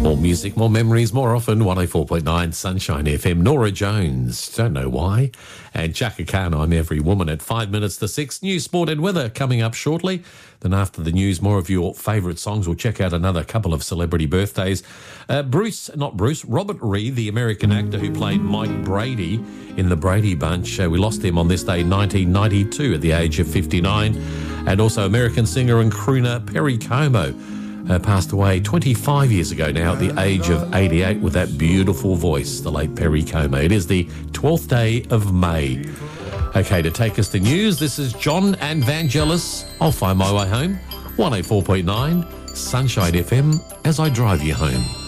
More music, more memories, more often. 104.9 Sunshine FM. Nora Jones, don't know why. And Chaka Khan, I'm Every Woman at 5 minutes to 6. News, sport and weather coming up shortly. Then after the news, more of your favourite songs. We'll check out another couple of celebrity birthdays. Robert Reed, the American actor who played Mike Brady in The Brady Bunch. We lost him on this day, 1992, at the age of 59. And also American singer and crooner Perry Como. Passed away 25 years ago now at the age of 88 with that beautiful voice, the late Perry Como. It is the 12th day of May. Okay, to take us to news, this is John and Vangelis. I'll find my way home. 104.9 Sunshine FM as I drive you home.